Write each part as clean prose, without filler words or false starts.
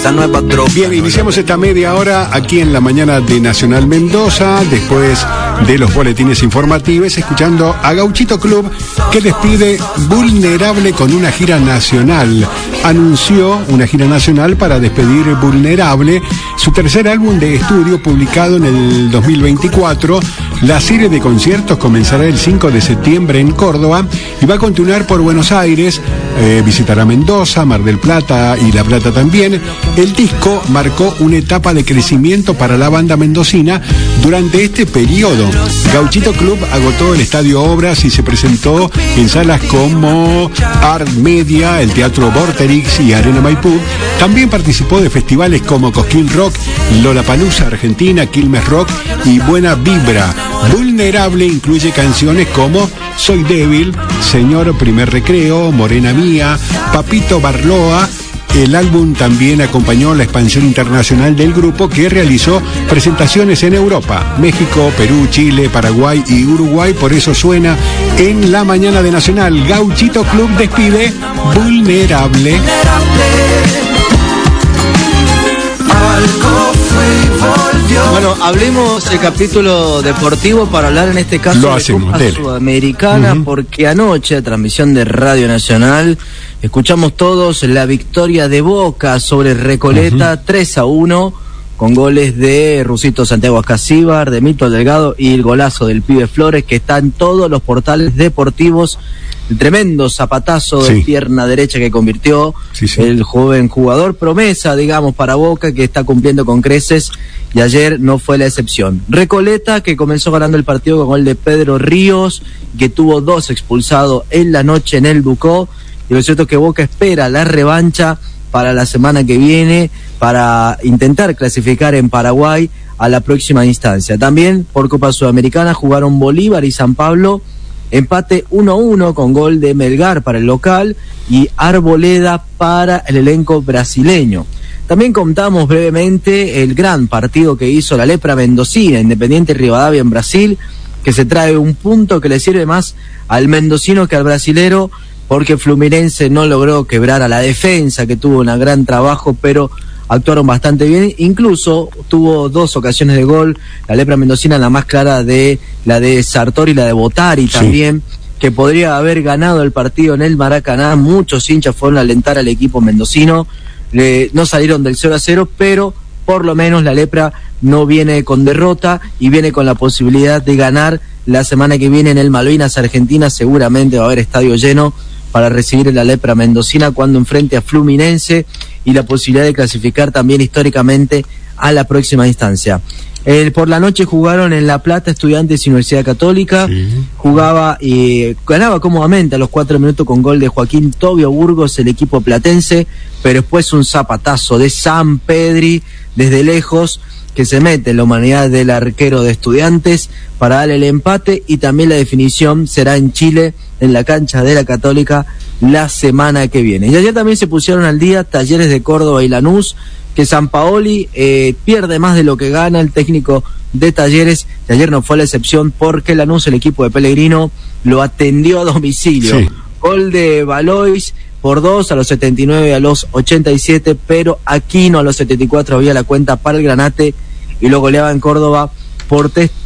esta nueva droga. Bien, iniciamos esta media hora aquí en la mañana de Nacional Mendoza, después de los boletines informativos, escuchando a Gauchito Club, que despide Vulnerable con una gira nacional. Anunció una gira nacional para despedir Vulnerable, su tercer álbum de estudio publicado en el 2024. La serie de conciertos comenzará el 5 de septiembre en Córdoba y va a continuar por Buenos Aires, visitará Mendoza, Mar del Plata y La Plata también. El disco marcó una etapa de crecimiento para la banda mendocina durante este periodo. Gauchito Club agotó el Estadio Obras y se presentó en salas como Art Media, el Teatro Vorterix y Arena Maipú. También participó de festivales como Cosquín Rock, Lollapalooza Argentina, Quilmes Rock y Buena Vibra. Vulnerable incluye canciones como Soy Débil, Señor Primer Recreo, Morena Mía, Papito Barloa. El álbum también acompañó la expansión internacional del grupo, que realizó presentaciones en Europa, México, Perú, Chile, Paraguay y Uruguay. Por eso suena en la mañana de Nacional. Gauchito Club despide Vulnerable. Bueno, hablemos del capítulo deportivo para hablar en este caso de Copa Sudamericana, porque anoche, transmisión de Radio Nacional, escuchamos todos la victoria de Boca sobre Recoleta 3-1, con goles de Rusito Santiago Ascasíbar, de Mito Delgado y el golazo del Pibe Flores, que está en todos los portales deportivos. El tremendo zapatazo de pierna derecha que convirtió el joven jugador, promesa, digamos, para Boca, que está cumpliendo con creces, y ayer no fue la excepción. Recoleta, que comenzó ganando el partido con gol de Pedro Ríos, que tuvo 2 expulsados en la noche en el Ducó, y lo cierto es que Boca espera la revancha para la semana que viene, para intentar clasificar en Paraguay a la próxima instancia. También por Copa Sudamericana jugaron Bolívar y San Pablo, empate 1-1 con gol de Melgar para el local y Arboleda para el elenco brasileño. También contamos brevemente el gran partido que hizo la Lepra Mendocina, Independiente Rivadavia en Brasil, que se trae un punto que le sirve más al mendocino que al brasilero, porque Fluminense no logró quebrar a la defensa, que tuvo un gran trabajo, pero actuaron bastante bien. Incluso tuvo 2 ocasiones de gol la Lepra Mendocina, la más clara de la de Sartori y la de Botari también, que podría haber ganado el partido en el Maracaná. Muchos hinchas fueron a alentar al equipo mendocino, no salieron del 0-0, pero por lo menos la Lepra no viene con derrota y viene con la posibilidad de ganar la semana que viene en el Malvinas Argentina. Seguramente va a haber estadio lleno para recibir a la Lepra Mendocina cuando enfrente a Fluminense, y la posibilidad de clasificar también históricamente a la próxima instancia. Por la noche jugaron en La Plata Estudiantes y Universidad Católica, jugaba y ganaba cómodamente a los 4 minutos con gol de Joaquín Tobio Burgos el equipo platense, pero después un zapatazo de San Pedri desde lejos, que se mete en la humanidad del arquero de Estudiantes para darle el empate, y también la definición será en Chile, en la cancha de la Católica, la semana que viene. Y ayer también se pusieron al día Talleres de Córdoba y Lanús, que Sampaoli pierde más de lo que gana, el técnico de Talleres, y ayer no fue la excepción, porque Lanús, el equipo de Pellegrino, lo atendió a domicilio. Gol de Valois por 2 a los 79 y a los 87, pero Aquino a los 74 había la cuenta para el Granate y lo goleaba en Córdoba por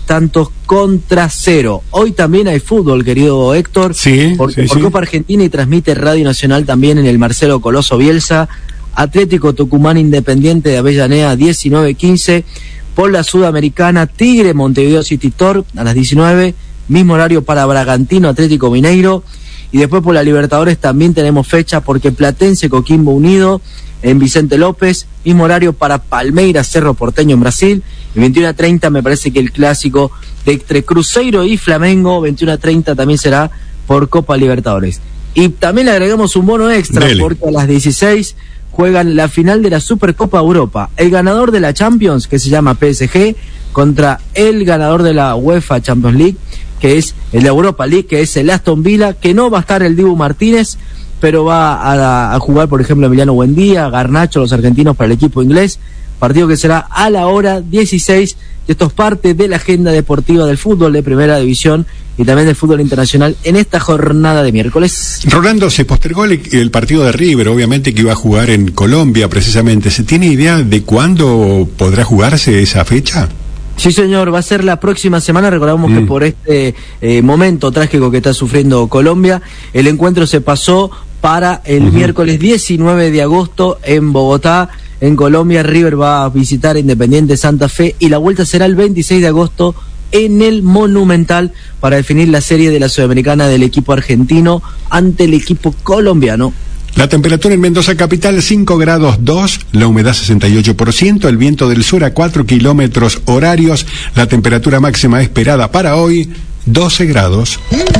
3-0. Hoy también hay fútbol, querido Héctor, por Copa Argentina, y transmite Radio Nacional también en el Marcelo Coloso Bielsa. Atlético Tucumán Independiente de Avellaneda 19:15, por la Sudamericana Tigre Montevideo City Torque a las 19, mismo horario para Bragantino Atlético Mineiro. Y después por la Libertadores también tenemos fecha, porque Platense Coquimbo Unido en Vicente López, mismo horario para Palmeiras Cerro Porteño en Brasil, y 21:30 me parece que el clásico de entre Cruzeiro y Flamengo, 21:30 también será por Copa Libertadores. Y también le agregamos un bono extra, porque a las 16 juegan la final de la Supercopa Europa. El ganador de la Champions, que se llama PSG, contra el ganador de la UEFA Champions League, que es el Europa League, que es el Aston Villa, que no va a estar el Dibu Martínez, pero va a jugar, por ejemplo, Emiliano Buendía, Garnacho, los argentinos, para el equipo inglés. Partido que será a la hora 16 Y esto es parte de la agenda deportiva del fútbol de Primera División y también del fútbol internacional en esta jornada de miércoles. Rolando, se postergó el partido de River, obviamente que iba a jugar en Colombia precisamente. ¿Se tiene idea de cuándo podrá jugarse esa fecha? Sí, señor, va a ser la próxima semana. Recordamos que por este momento trágico que está sufriendo Colombia, el encuentro se pasó para el miércoles 19 de agosto en Bogotá, en Colombia. River va a visitar Independiente Santa Fe y la vuelta será el 26 de agosto en el Monumental para definir la serie de la Sudamericana del equipo argentino ante el equipo colombiano. La temperatura en Mendoza capital 5 grados 2, la humedad 68%, el viento del sur a 4 kilómetros horarios, la temperatura máxima esperada para hoy 12 grados.